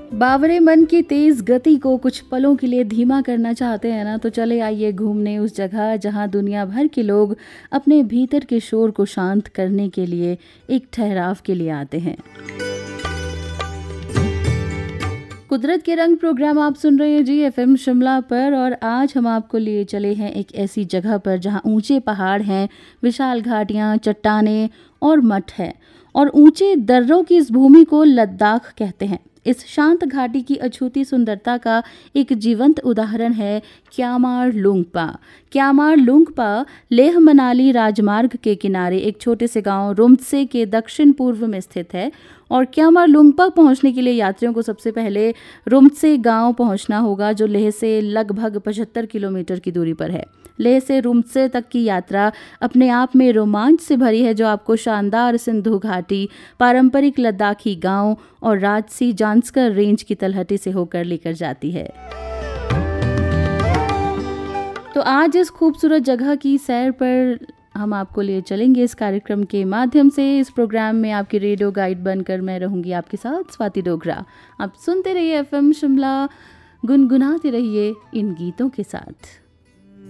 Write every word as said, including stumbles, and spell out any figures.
बावरे मन की तेज गति को कुछ पलों के लिए धीमा करना चाहते हैं ना, तो चले आइए घूमने उस जगह जहां दुनिया भर के लोग अपने भीतर के शोर को शांत करने के लिए एक ठहराव के लिए आते हैं। कुदरत के रंग प्रोग्राम आप सुन रहे हैं जी एफएम शिमला पर, और आज हम आपको लिए चले हैं एक ऐसी जगह पर जहां ऊंचे पहाड़ हैं, विशाल घाटियां, चट्टानें और मठ है, और ऊंचे दर्रों की इस भूमि को लद्दाख कहते हैं। इस शांत घाटी की अछूती सुंदरता का एक जीवंत उदाहरण है क्यामार लुंगपा। क्यामार लुंगपा लेह मनाली राजमार्ग के किनारे एक छोटे से गांव रुम्त्से के दक्षिण पूर्व में स्थित है, और क्यामार लुंगपा पहुंचने के लिए यात्रियों को सबसे पहले रुम्त्से गांव पहुंचना होगा, जो लेह से लगभग पचहत्तर किलोमीटर की दूरी पर है। लेह से रुम्त्से तक की यात्रा अपने आप में रोमांच से भरी है, जो आपको शानदार सिंधु घाटी, पारंपरिक लद्दाखी गांव और राजसी जांस्कर रेंज की तलहटी से होकर लेकर जाती है। तो आज इस खूबसूरत जगह की सैर पर हम आपको लिए चलेंगे इस कार्यक्रम के माध्यम से। इस प्रोग्राम में आपकी रेडियो गाइड बनकर मैं रहूंगी आपके साथ, स्वाति डोगरा। आप सुनते रहिए एफएम शिमला, गुनगुनाते रहिए इन गीतों के साथ।